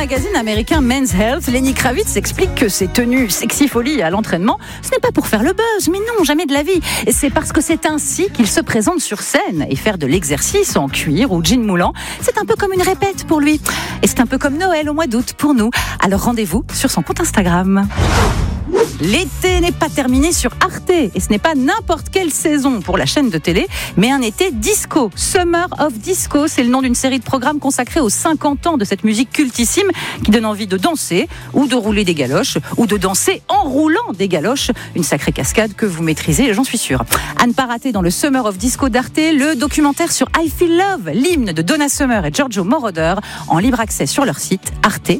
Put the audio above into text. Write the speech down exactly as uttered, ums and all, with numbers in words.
magazine américain Men's Health, Lenny Kravitz explique que ses tenues sexy folie à l'entraînement, ce n'est pas pour faire le buzz, mais non, jamais de la vie. Et c'est parce que c'est ainsi qu'il se présente sur scène. Et faire de l'exercice en cuir ou jean moulant, c'est un peu comme une répète pour lui. Et c'est un peu comme Noël au mois d'août pour nous. Alors rendez-vous sur son compte Instagram. L'été n'est pas terminé sur Arte et ce n'est pas n'importe quelle saison pour la chaîne de télé, mais un été disco. Summer of Disco, c'est le nom d'une série de programmes consacrés aux cinquante ans de cette musique cultissime qui donne envie de danser ou de rouler des galoches ou de danser en roulant des galoches. Une sacrée cascade que vous maîtrisez, j'en suis sûre. À ne pas rater dans le Summer of Disco d'Arte, le documentaire sur I Feel Love, l'hymne de Donna Summer et Giorgio Moroder, en libre accès sur leur site arte